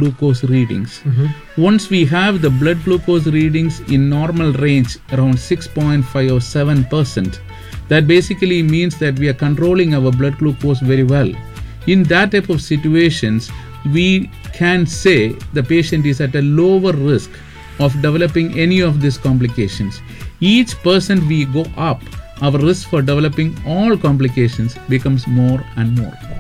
glucose readings. Once we have the blood glucose readings in normal range around 6.5 or 7%, that basically means that we are controlling our blood glucose very well. In that type of situations, we can say the patient is at a lower risk of developing any of these complications. Each % we go up, our risk for developing all complications becomes more and more.